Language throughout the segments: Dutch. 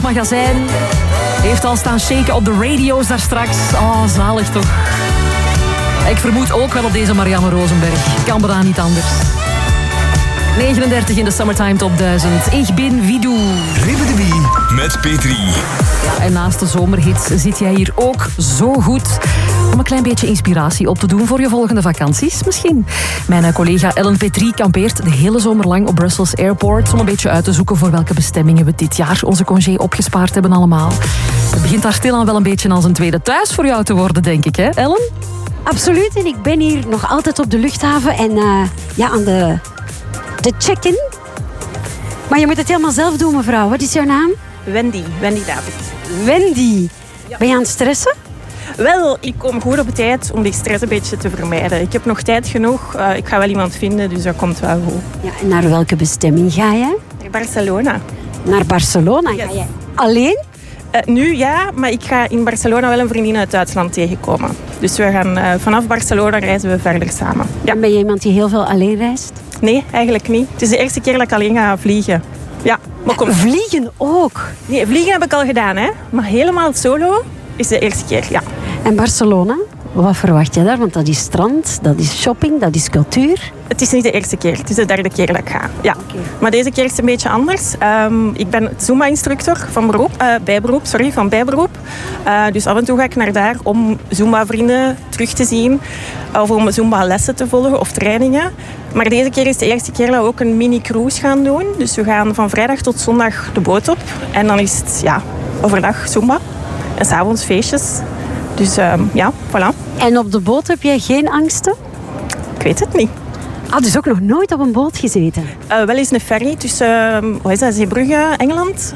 magazijn. Heeft al staan shaken op de radio's daar straks. Oh, zalig toch. Ik vermoed ook wel op deze Marianne Rosenberg. Kan bijna niet anders. 39 in de Summertime Top 1000. Ik ben Widu. Ribbe de Bie met Petri. Ja, en naast de zomerhits zit jij hier ook zo goed om een klein beetje inspiratie op te doen voor je volgende vakanties misschien. Mijn collega Ellen Petrie kampeert de hele zomer lang op Brussels Airport om een beetje uit te zoeken voor welke bestemmingen we dit jaar onze congé opgespaard hebben allemaal. Het begint daar stilaan wel een beetje als een tweede thuis voor jou te worden, denk ik, hè, Ellen? Absoluut, en ik ben hier nog altijd op de luchthaven en aan de check-in. Maar je moet het helemaal zelf doen, mevrouw. Wat is jouw naam? Wendy David. Wendy. Ja. Ben je aan het stressen? Wel, ik kom goed op tijd om die stress een beetje te vermijden. Ik heb nog tijd genoeg. Ik ga wel iemand vinden, dus dat komt wel goed. Ja, en naar welke bestemming ga je? Naar Barcelona. Naar Barcelona? Yes. Ga je alleen? Nu ja, maar ik ga in Barcelona wel een vriendin uit Duitsland tegenkomen. Dus we gaan vanaf Barcelona reizen we verder samen. Ja. En ben je iemand die heel veel alleen reist? Nee, eigenlijk niet. Het is de eerste keer dat ik alleen ga vliegen. Ja, maar kom. Vliegen ook? Nee, vliegen heb ik al gedaan, hè. Maar helemaal solo is de eerste keer, ja. En Barcelona? Wat verwacht je daar? Want dat is strand, dat is shopping, dat is cultuur. Het is niet de eerste keer, het is de derde keer dat ik ga. Ja. Okay. Maar deze keer is het een beetje anders. Ik ben Zumba-instructor van bijberoep. Dus af en toe ga ik naar daar om Zumba-vrienden terug te zien. Of om Zumba-lessen te volgen of trainingen. Maar deze keer is de eerste keer dat we ook een mini-cruise gaan doen. Dus we gaan van vrijdag tot zondag de boot op. En dan is het overdag Zumba. En 's avonds feestjes. Dus voilà. En op de boot heb jij geen angsten? Ik weet het niet. Dus ook nog nooit op een boot gezeten? Wel eens een ferry tussen Zeebrugge, Engeland.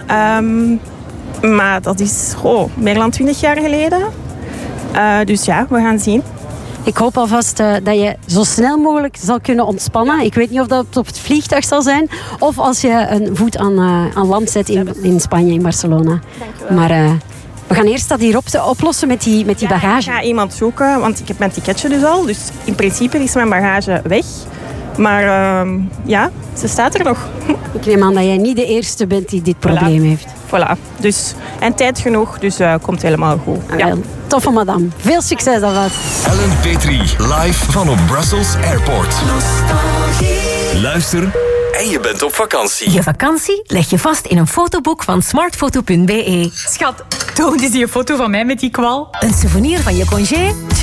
Maar dat is meer dan 20 jaar geleden. Dus ja, we gaan zien. Ik hoop alvast dat je zo snel mogelijk zal kunnen ontspannen. Ik weet niet of dat op het vliegtuig zal zijn of als je een voet aan land zet in Spanje, in Barcelona. Dankjewel. Maar we gaan eerst dat hier oplossen met die bagage. Ik ga iemand zoeken, want ik heb mijn ticketje dus al. Dus in principe is mijn bagage weg. Maar ze staat er nog. Ik neem aan dat jij niet de eerste bent die dit probleem heeft. Voilà. Dus, en tijd genoeg, dus komt helemaal goed. Ja. Toffe madame. Veel succes alvast. Ellen Petrie, live van op Brussels Airport. Luister en je bent op vakantie. Je vakantie leg je vast in een fotoboek van smartfoto.be. Schat, toon eens die foto van mij met die kwal. Een souvenir van je congé?